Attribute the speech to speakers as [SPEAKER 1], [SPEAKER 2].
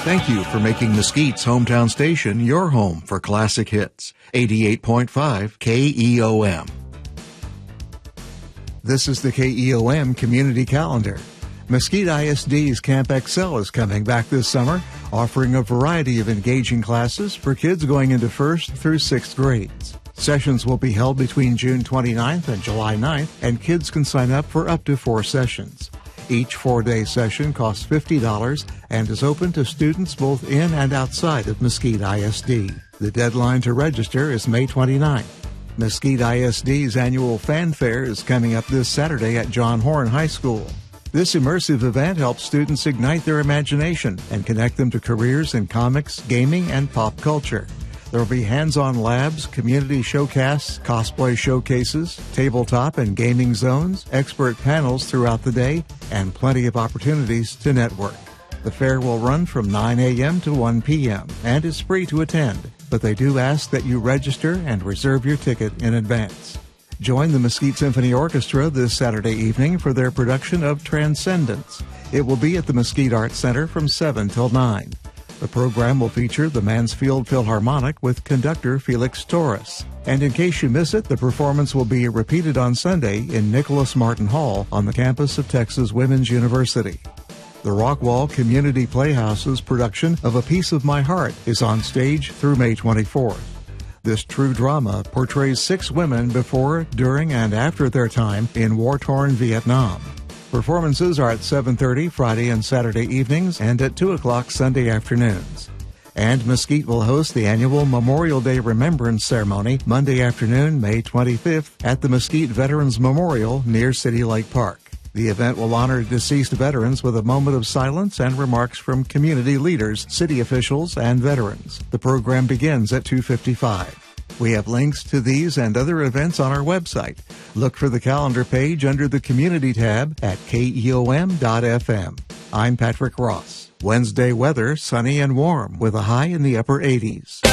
[SPEAKER 1] Thank you for making Mesquite's hometown station your home for classic hits. 88.5 KEOM. This is the KEOM Community Calendar. Mesquite ISD's Camp Excel is coming back this summer, offering a variety of engaging classes for kids going into 1st through 6th grades. Sessions will be held between June 29th and July 9th, and kids can sign up for up to 4 sessions. Each 4-day session costs $50 and is open to students both in and outside of Mesquite ISD. The deadline to register is May 29th. Mesquite ISD's annual Fan Fair is coming up this Saturday at John Horn High School. This immersive event helps students ignite their imagination and connect them to careers in comics, gaming, and pop culture. There will be hands-on labs, community showcasts, cosplay showcases, tabletop and gaming zones, expert panels throughout the day, and plenty of opportunities to network. The fair will run from 9 a.m. to 1 p.m. and is free to attend, but they do ask that you register and reserve your ticket in advance. Join the Mesquite Symphony Orchestra this Saturday evening for their production of Transcendence. It will be at the Mesquite Arts Center from 7 till 9. The program will feature the Mansfield Philharmonic with conductor Felix Torres. And in case you miss it, the performance will be repeated on Sunday in Nicholas Martin Hall on the campus of Texas Women's University. The Rockwall Community Playhouse's production of A Piece of My Heart is on stage through May 24th. This true drama portrays 6 women before, during, and after their time in war-torn Vietnam. Performances are at 7:30 Friday and Saturday evenings and at 2 o'clock Sunday afternoons. And Mesquite will host the annual Memorial Day Remembrance Ceremony Monday afternoon, May 25th, at the Mesquite Veterans Memorial near City Lake Park. The event will honor deceased veterans with a moment of silence and remarks from community leaders, city officials, and veterans. The program begins at 2:55. We have links to these and other events on our website. Look for the calendar page under the Community tab at keom.fm. I'm Patrick Ross. Wednesday weather, sunny and warm with a high in the upper 80s.